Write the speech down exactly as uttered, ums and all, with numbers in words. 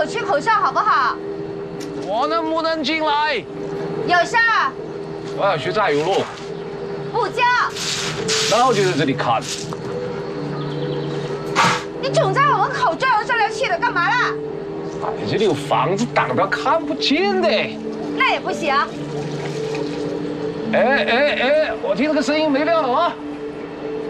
取口哨好不好？ 我能不能进来？ 有事？ 我要去炸油路。 不交。 那我就在这里看。 你总在我们口这儿这来气的干嘛啦？ 哎，这里有房子挡到看不见的。 那也不行。 哎哎哎，我听那个声音没亮了啊！